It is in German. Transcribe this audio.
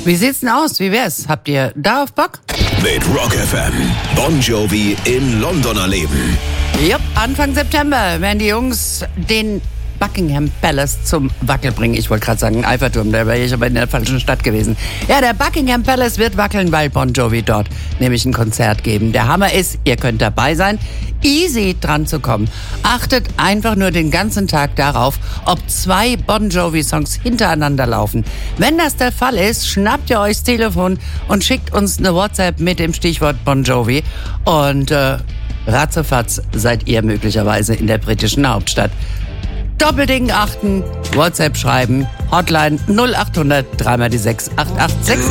Wie sieht's denn aus? Wie wär's? Habt ihr darauf Bock? Mit Rock FM. Bon Jovi in London erleben. Jupp, Anfang September werden die Jungs den Buckingham Palace zum Wackel bringen. Ich wollte gerade sagen Eiffelturm, da wäre ich aber in der falschen Stadt gewesen. Ja, der Buckingham Palace wird wackeln, weil Bon Jovi dort nämlich ein Konzert geben. Der Hammer ist, ihr könnt dabei sein, easy dran zu kommen. Achtet einfach nur den ganzen Tag darauf, ob 2 Bon Jovi-Songs hintereinander laufen. Wenn das der Fall ist, schnappt ihr euch das Telefon und schickt uns eine WhatsApp mit dem Stichwort Bon Jovi und ratzefatz seid ihr möglicherweise in der britischen Hauptstadt. Doppelding achten, WhatsApp schreiben, Hotline 0800 3x6 886.